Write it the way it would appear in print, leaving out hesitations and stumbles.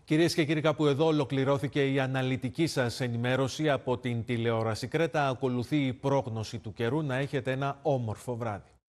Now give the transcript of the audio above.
Κυρίες και κύριοι, κάπου εδώ ολοκληρώθηκε η αναλυτική σας ενημέρωση από την τηλεόραση Κρέτα. Ακολουθεί η πρόγνωση του καιρού. Να έχετε ένα όμορφο βράδυ.